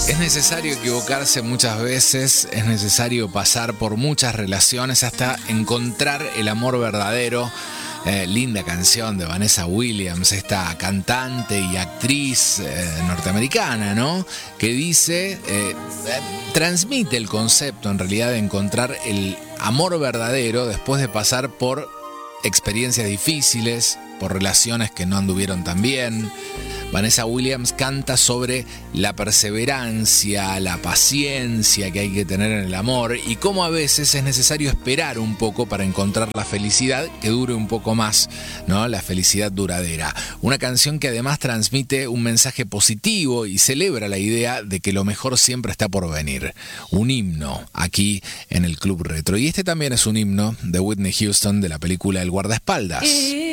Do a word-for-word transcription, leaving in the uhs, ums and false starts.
Es necesario equivocarse muchas veces, es necesario pasar por muchas relaciones hasta encontrar el amor verdadero. Eh, linda canción de Vanessa Williams, esta cantante y actriz eh, norteamericana, ¿no? Que dice, eh, eh, transmite el concepto en realidad de encontrar el amor verdadero después de pasar por experiencias difíciles, por relaciones que no anduvieron tan bien. Vanessa Williams canta sobre la perseverancia, la paciencia que hay que tener en el amor y cómo a veces es necesario esperar un poco para encontrar la felicidad que dure un poco más, ¿no? La felicidad duradera. Una canción que además transmite un mensaje positivo y celebra la idea de que lo mejor siempre está por venir. Un himno aquí en el Club Retro. Y este también es un himno de Whitney Houston de la película El guardaespaldas.